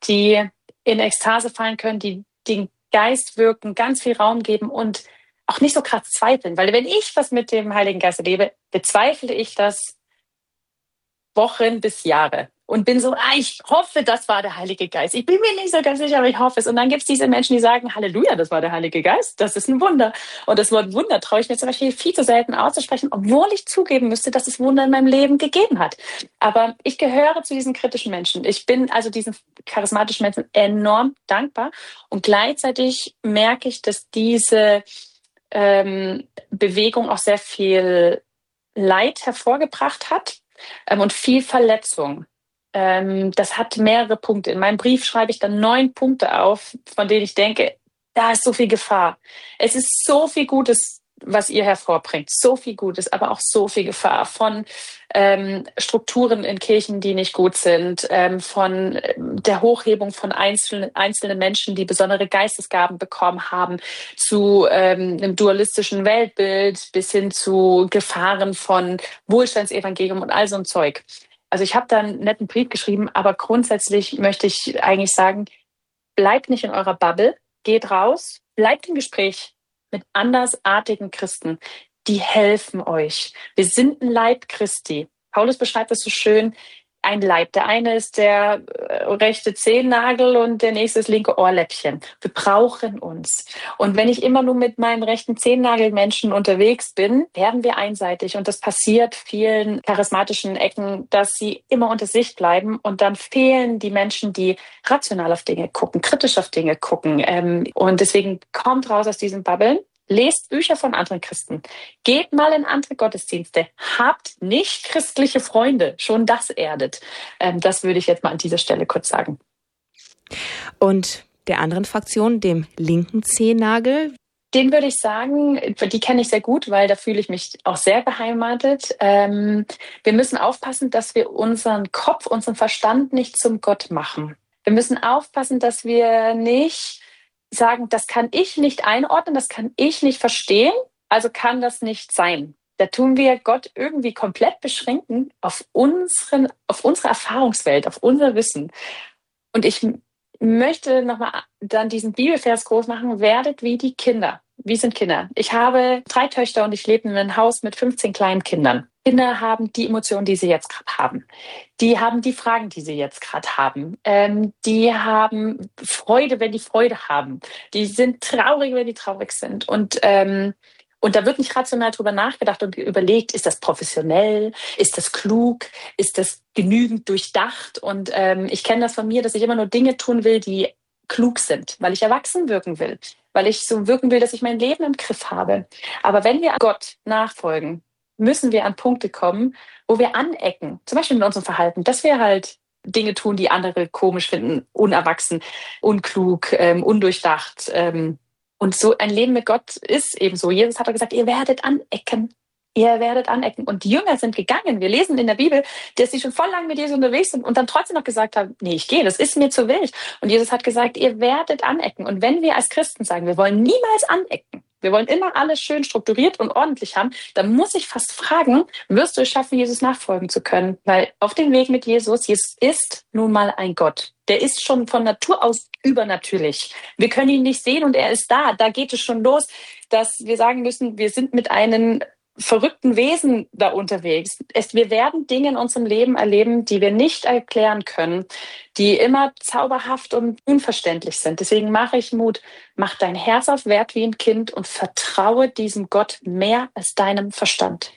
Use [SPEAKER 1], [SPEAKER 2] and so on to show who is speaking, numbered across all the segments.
[SPEAKER 1] die in Ekstase fallen können, die den Geist wirken, ganz viel Raum geben und auch nicht so krass zweifeln. Weil wenn ich was mit dem Heiligen Geist erlebe, bezweifle ich das Wochen bis Jahre und bin so, ich hoffe, das war der Heilige Geist. Ich bin mir nicht so ganz sicher, aber ich hoffe es. Und dann gibt es diese Menschen, die sagen, Halleluja, das war der Heilige Geist, das ist ein Wunder. Und das Wort Wunder traue ich mir zum Beispiel viel zu selten auszusprechen, obwohl ich zugeben müsste, dass es Wunder in meinem Leben gegeben hat. Aber ich gehöre zu diesen kritischen Menschen. Ich bin also diesen charismatischen Menschen enorm dankbar. Und gleichzeitig merke ich, dass diese Bewegung auch sehr viel Leid hervorgebracht hat und viel Verletzung. Das hat mehrere Punkte. In meinem Brief schreibe ich dann 9 Punkte auf, von denen ich denke, da ist so viel Gefahr. Es ist so viel Gutes, was ihr hervorbringt. So viel Gutes, aber auch so viel Gefahr von Strukturen in Kirchen, die nicht gut sind, von der Hochhebung von einzelnen Menschen, die besondere Geistesgaben bekommen haben, zu einem dualistischen Weltbild bis hin zu Gefahren von Wohlstandsevangelium und all so ein Zeug. Also ich habe da einen netten Brief geschrieben, aber grundsätzlich möchte ich eigentlich sagen, bleibt nicht in eurer Bubble, geht raus, bleibt im Gespräch mit andersartigen Christen. Die helfen euch. Wir sind ein Leib Christi. Paulus beschreibt es so schön, ein Leib. Der eine ist der rechte Zehennagel und der nächste ist linke Ohrläppchen. Wir brauchen uns. Und wenn ich immer nur mit meinem rechten Zehennagel-Menschen unterwegs bin, werden wir einseitig. Und das passiert vielen charismatischen Ecken, dass sie immer unter sich bleiben. Und dann fehlen die Menschen, die rational auf Dinge gucken, kritisch auf Dinge gucken. Und deswegen kommt raus aus diesen Bubbeln. Lest Bücher von anderen Christen. Geht mal in andere Gottesdienste. Habt nicht christliche Freunde. Schon das erdet. Das würde ich jetzt mal an dieser Stelle kurz sagen.
[SPEAKER 2] Und der anderen Fraktion, dem linken Zehennagel?
[SPEAKER 1] Den würde ich sagen, die kenne ich sehr gut, weil da fühle ich mich auch sehr beheimatet. Wir müssen aufpassen, dass wir unseren Kopf, unseren Verstand nicht zum Gott machen. Wir müssen aufpassen, dass wir nicht sagen, das kann ich nicht einordnen, das kann ich nicht verstehen, also kann das nicht sein. Da tun wir Gott irgendwie komplett beschränken auf unsere Erfahrungswelt, auf unser Wissen. Und ich möchte nochmal dann diesen Bibelvers groß machen, werdet wie die Kinder. Wie sind Kinder? Ich habe 3 Töchter und ich lebe in einem Haus mit 15 kleinen Kindern. Kinder haben die Emotionen, die sie jetzt gerade haben. Die haben die Fragen, die sie jetzt gerade haben. Die haben Freude, wenn die Freude haben. Die sind traurig, wenn die traurig sind. Und da wird nicht rational drüber nachgedacht und überlegt, ist das professionell? Ist das klug? Ist das genügend durchdacht? Und ich kenne das von mir, dass ich immer nur Dinge tun will, die klug sind, weil ich erwachsen wirken will. Weil ich so wirken will, dass ich mein Leben im Griff habe. Aber wenn wir Gott nachfolgen, müssen wir an Punkte kommen, wo wir anecken, zum Beispiel in unserem Verhalten, dass wir halt Dinge tun, die andere komisch finden, unerwachsen, unklug, undurchdacht. Und so ein Leben mit Gott ist eben so. Jesus hat gesagt, ihr werdet anecken. Ihr werdet anecken. Und die Jünger sind gegangen. Wir lesen in der Bibel, dass sie schon voll lang mit Jesus unterwegs sind und dann trotzdem noch gesagt haben, nee, ich gehe, das ist mir zu wild. Und Jesus hat gesagt, ihr werdet anecken. Und wenn wir als Christen sagen, wir wollen niemals anecken, wir wollen immer alles schön strukturiert und ordentlich haben, dann muss ich fast fragen, wirst du es schaffen, Jesus nachfolgen zu können? Weil auf dem Weg mit Jesus ist nun mal ein Gott. Der ist schon von Natur aus übernatürlich. Wir können ihn nicht sehen und er ist da. Da geht es schon los, dass wir sagen müssen, wir sind mit einem verrückten Wesen da unterwegs. Wir werden Dinge in unserem Leben erleben, die wir nicht erklären können, die immer zauberhaft und unverständlich sind. Deswegen mache ich Mut, mach dein Herz auf Wert wie ein Kind und vertraue diesem Gott mehr als deinem Verstand.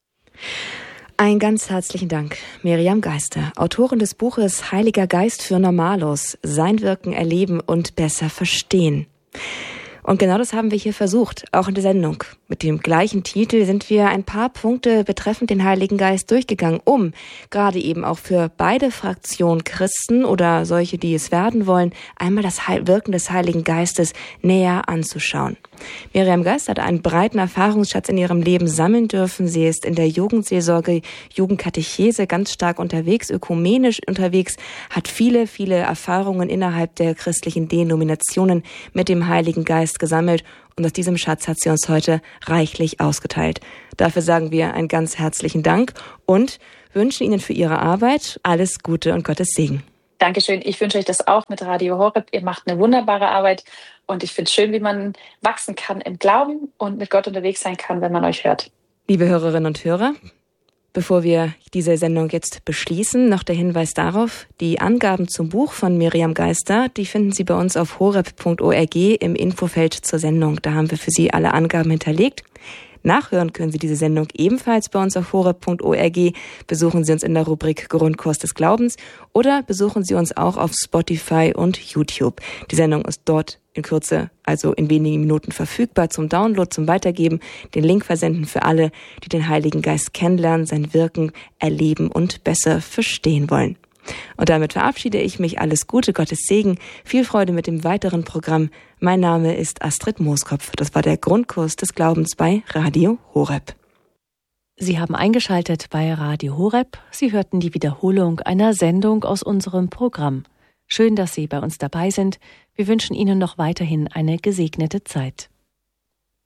[SPEAKER 2] Ein ganz herzlichen Dank, Miriam Geister, Autorin des Buches Heiliger Geist für Normalos, sein Wirken erleben und besser verstehen. Und genau das haben wir hier versucht, auch in der Sendung. Mit dem gleichen Titel sind wir ein paar Punkte betreffend den Heiligen Geist durchgegangen, um gerade eben auch für beide Fraktionen Christen oder solche, die es werden wollen, einmal das Wirken des Heiligen Geistes näher anzuschauen. Miriam Geist hat einen breiten Erfahrungsschatz in ihrem Leben sammeln dürfen. Sie ist in der Jugendseelsorge, Jugendkatechese ganz stark unterwegs, ökumenisch unterwegs, hat viele, viele Erfahrungen innerhalb der christlichen Denominationen mit dem Heiligen Geist gesammelt und aus diesem Schatz hat sie uns heute reichlich ausgeteilt. Dafür sagen wir einen ganz herzlichen Dank und wünschen Ihnen für Ihre Arbeit alles Gute und Gottes Segen.
[SPEAKER 1] Dankeschön. Ich wünsche euch das auch mit Radio Horeb. Ihr macht eine wunderbare Arbeit und ich finde es schön, wie man wachsen kann im Glauben und mit Gott unterwegs sein kann, wenn man euch hört.
[SPEAKER 2] Liebe Hörerinnen und Hörer, bevor wir diese Sendung jetzt beschließen, noch der Hinweis darauf, die Angaben zum Buch von Miriam Geister, die finden Sie bei uns auf horeb.org im Infofeld zur Sendung. Da haben wir für Sie alle Angaben hinterlegt. Nachhören können Sie diese Sendung ebenfalls bei uns auf horeb.org. Besuchen Sie uns in der Rubrik Grundkurs des Glaubens oder besuchen Sie uns auch auf Spotify und YouTube. Die Sendung ist dort in Kürze, also in wenigen Minuten verfügbar zum Download, zum Weitergeben. Den Link versenden für alle, die den Heiligen Geist kennenlernen, sein Wirken erleben und besser verstehen wollen. Und damit verabschiede ich mich. Alles Gute, Gottes Segen, viel Freude mit dem weiteren Programm. Mein Name ist Astrid Mooskopf. Das war der Grundkurs des Glaubens bei Radio Horeb.
[SPEAKER 3] Sie haben eingeschaltet bei Radio Horeb. Sie hörten die Wiederholung einer Sendung aus unserem Programm. Schön, dass Sie bei uns dabei sind. Wir wünschen Ihnen noch weiterhin eine gesegnete Zeit.